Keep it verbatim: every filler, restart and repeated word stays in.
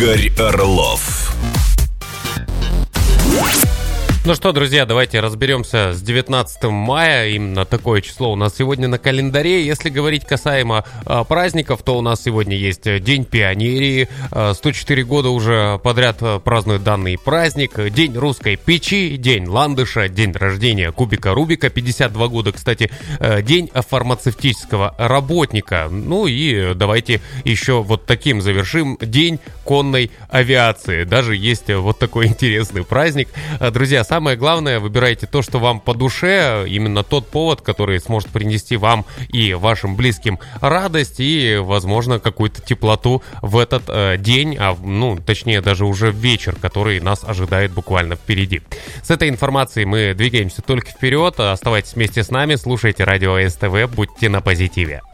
Игорь Орлов. Ну что, друзья, давайте разберемся с девятнадцатым мая. Именно такое число у нас сегодня на календаре. Если говорить касаемо а, праздников, то у нас сегодня есть День пионерии. А, сто четыре года уже подряд празднуют данный праздник. День русской печи, День ландыша, день рождения кубика Рубика. пятьдесят два года, кстати, День фармацевтического работника. Ну и давайте еще вот таким завершим. День конной авиации. Даже есть вот такой интересный праздник. Друзья, самое главное, выбирайте то, что вам по душе, именно тот повод, который сможет принести вам и вашим близким радость и, возможно, какую-то теплоту в этот э, день, а, ну, точнее, даже уже в вечер, который нас ожидает буквально впереди. С этой информацией мы двигаемся только вперед. Оставайтесь вместе с нами, слушайте радио СТВ, будьте на позитиве.